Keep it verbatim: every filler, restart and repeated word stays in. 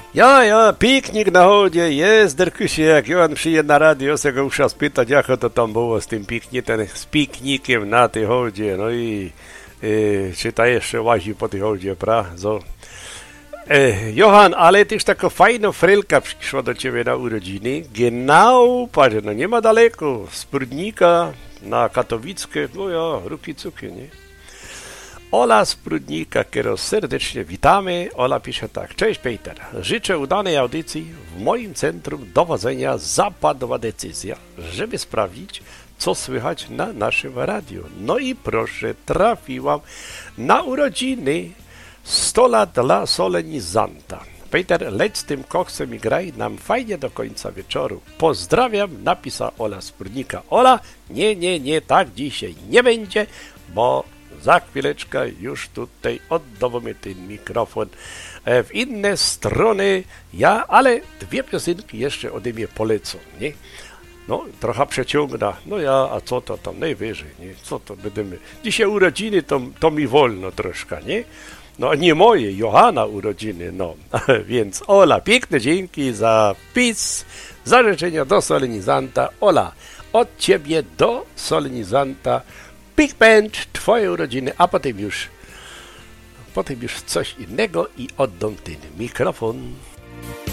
Ja, ja, piknik na chodzie, jest, Derkusie, jak Johan przyjedzie na radio, se go muszę spytać, jak to tam było z tym piknikiem, z piknikiem na tej chodzie, no i e, czy ta jeszcze łazi po tej chodzie, prawda? E, Johan, ale też taka fajna frylka przyszła do ciebie na urodziny, genau, patrz, no nie ma daleko, z Prudnika na Katowickie, no ja, ruki cuki, nie? Ola z Prudnika, którą serdecznie witamy. Ola pisze tak. Cześć Peter, życzę udanej audycji. W moim centrum dowodzenia zapadła decyzja, żeby sprawdzić, co słychać na naszym radiu. No i proszę, trafiłam na urodziny sto lat dla solenizanta. Peter, leć z tym koksem i graj nam fajnie do końca wieczoru. Pozdrawiam, napisała Ola z Prudnika. Ola, nie, nie, nie, tak dzisiaj nie będzie, bo za chwileczkę już tutaj oddawamy ten mikrofon w inne strony. Ja, ale dwie piosenki jeszcze ode mnie polecą, nie? No, trochę przeciągna. No ja, a co to tam najwyżej, nie? Co to będziemy... Dzisiaj urodziny, to, to mi wolno troszkę, nie? No, nie moje, Johana urodziny, no. Więc Ola, piękne dzięki za wpis, za życzenia do solenizanta. Ola, od ciebie do solenizanta Big Band, twoje urodziny, a potem już, potem już coś innego i oddam ten mikrofon.